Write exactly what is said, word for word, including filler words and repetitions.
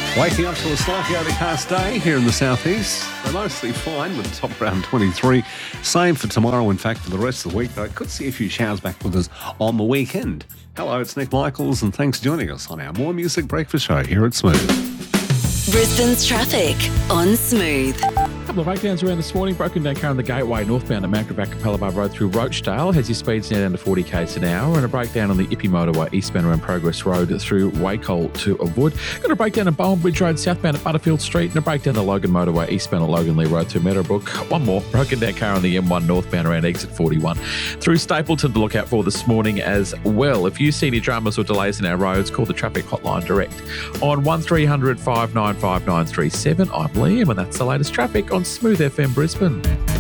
Waking up to a slightly overcast day here in the southeast. They're mostly fine with a top around twenty-three. Same for tomorrow, in fact, for the rest of the week. Though I could see a few showers back with us on the weekend. Hello, it's Nick Michaels, and thanks for joining us on our More Music Breakfast show here at Smooth. Brisbane's traffic on Smooth. A couple of breakdowns around this morning. Broken down car on the Gateway northbound at Mount Gravatt Capella Bar Road through Rochdale has your speeds now down to forty k's an hour, and a breakdown on the Ippy Motorway eastbound around Progress Road through Wacol to avoid. Got a breakdown at Bowen Bridge Road southbound at Butterfield Street, and a breakdown at Logan Motorway eastbound at Logan Lee Road to Meadowbrook. One more broken down car on the M one northbound around exit forty-one through Stapleton to look out for this morning as well. If you see any dramas or delays in our roads, call the traffic hotline direct on one three hundred, five nine five, nine three seven. I'm Liam, and that's the latest traffic on Smooth F M Brisbane.